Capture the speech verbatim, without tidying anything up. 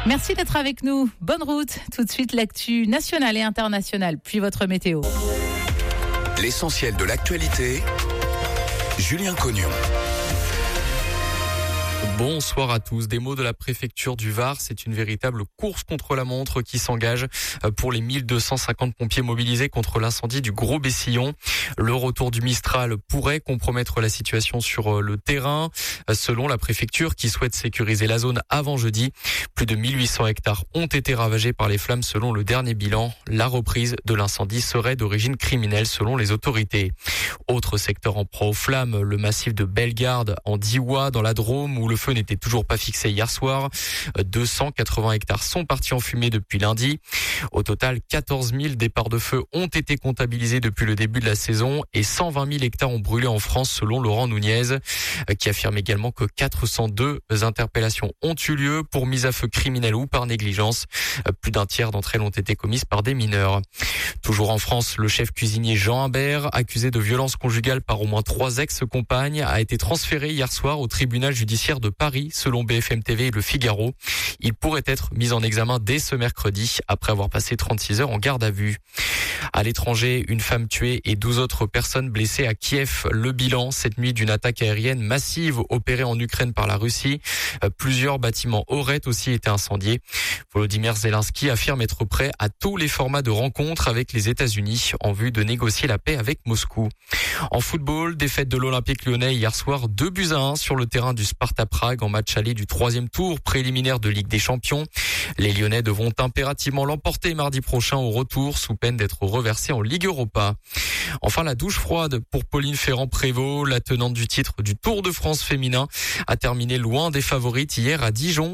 Merci d'être avec nous. Bonne route. Tout de suite, l'actu nationale et internationale, puis votre météo. L'essentiel de l'actualité, Julien Cognon. Bonsoir à tous. Des mots de la préfecture du Var. C'est une véritable course contre la montre qui s'engage pour les mille deux cent cinquante pompiers mobilisés contre l'incendie du Gros Bessillon. Le retour du Mistral pourrait compromettre la situation sur le terrain. Selon la préfecture qui souhaite sécuriser la zone avant jeudi, plus de mille huit cents hectares ont été ravagés par les flammes selon le dernier bilan. La reprise de l'incendie serait d'origine criminelle selon les autorités. Autre secteur en proie aux flammes, le massif de Bellegarde en Diois dans la Drôme où le feu n'était toujours pas fixé hier soir. deux cent quatre-vingts hectares sont partis en fumée depuis lundi. Au total, quatorze mille départs de feu ont été comptabilisés depuis le début de la saison et cent vingt mille hectares ont brûlé en France selon Laurent Nunez, qui affirme également que quatre cent deux interpellations ont eu lieu pour mise à feu criminelle ou par négligence. Plus d'un tiers d'entre elles ont été commises par des mineurs. Toujours en France, le chef cuisinier Jean Imbert, accusé de violence conjugale par au moins trois ex-compagnes, a été transféré hier soir au tribunal judiciaire de Paris, selon B F M T V et Le Figaro. Il pourrait être mis en examen dès ce mercredi, après avoir passé trente-six heures en garde à vue. À l'étranger, une femme tuée et douze autres personnes blessées à Kiev. Le bilan cette nuit d'une attaque aérienne massive opérée en Ukraine par la Russie. Plusieurs bâtiments auraient aussi été incendiés. Volodymyr Zelensky affirme être prêt à tous les formats de rencontres avec les États-Unis en vue de négocier la paix avec Moscou. En football, défaite de l'Olympique lyonnais hier soir, deux buts à un sur le terrain du Sparta Prague en match aller du troisième tour préliminaire de Ligue des Champions. Les Lyonnais devront impérativement l'emporter mardi prochain au retour sous peine d'être reversés en Ligue Europa. Enfin, la douche froide pour Pauline Ferrand-Prévot, la tenante du titre du Tour de France féminin, a terminé loin des favorites hier à Dijon.